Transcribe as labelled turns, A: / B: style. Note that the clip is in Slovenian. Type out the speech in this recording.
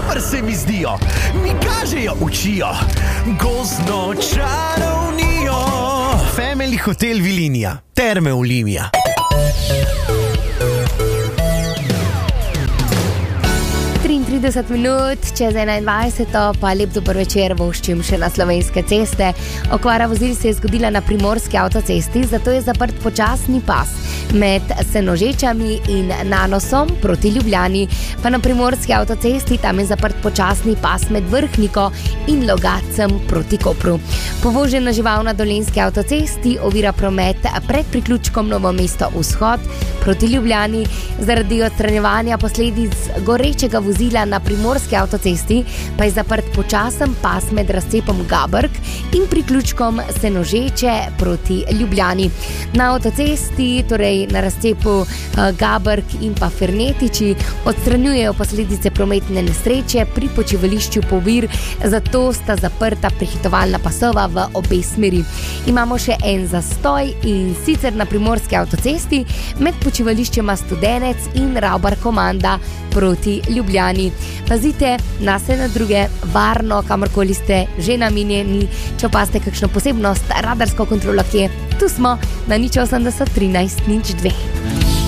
A: super se mi zdijo, mi kažejo, učijo, gozdno čarovnijo. Family Hotel Vilinija, Terme Olimia.
B: Minut čez 21, pa lep dober večer voščim še na Slovenske ceste. Okvara vozil se je zgodila na primorski avtocesti, zato je zaprt počasni pas med Senožečami in Nanosom proti Ljubljani. Pa na primorski avtocesti tam je zaprt počasni pas med Vrhniko in Logatcem proti Kopru. Povožena žival na dolenski avtocesti ovira promet pred priključkom Novo Mesto Vzhod proti Ljubljani. Zaradi odstranjevanja posledic gorečega vozila na primorski avtocesti pa je zaprt počasen pas med razcepom Gabrk in priključkom Senožeče proti Ljubljani. Na avtocesti, torej na razcepu Gabrk in pa Fernetiči, odstranjujejo posledice prometne nesreče pri počivališču Povir, zato sta zaprta prehitovalna pasova v obe smeri. Imamo še en zastoj, in sicer na primorski avtocesti med počivališčema Studenec in Ravbar Komanda proti Ljubljani. Pazite na se na druge, varno, kamorkoli ste že namenjeni. Če opazite kakšno posebnost, radarsko kontrolo, kje tu smo na 080 13 02.